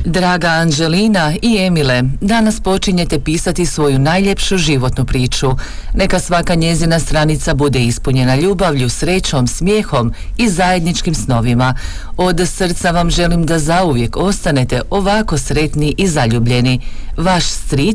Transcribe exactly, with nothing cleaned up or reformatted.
Draga Anđelina i Emile, danas počinjete pisati svoju najljepšu životnu priču. Neka svaka njezina stranica bude ispunjena ljubavlju, srećom, smijehom i zajedničkim snovima. Od srca vam želim da zauvijek ostanete ovako sretni i zaljubljeni. Vaš stric